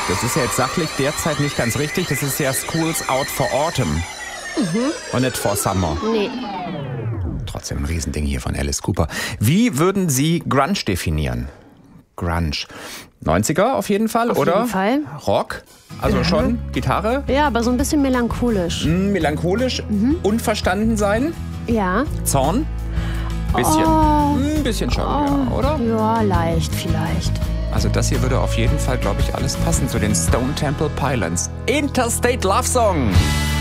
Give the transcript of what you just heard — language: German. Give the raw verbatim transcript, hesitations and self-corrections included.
Das ist ja jetzt sachlich derzeit nicht ganz richtig. Das ist ja School's Out for Autumn. Mhm. Und nicht for Summer. Nee. Trotzdem ein Riesending hier von Alice Cooper. Wie würden Sie Grunge definieren? Grunge. neunziger auf jeden Fall, auf oder? Auf jeden Fall. Rock? Also mhm. schon Gitarre? Ja, aber so ein bisschen melancholisch. Mm, melancholisch? Mhm. Unverstanden sein? Ja. Zorn? Bisschen. Oh. Ein bisschen schon, oh. ja, oder? Ja, leicht vielleicht. Also das hier würde auf jeden Fall, glaube ich, alles passen zu den Stone Temple Pilots. Interstate Love Song.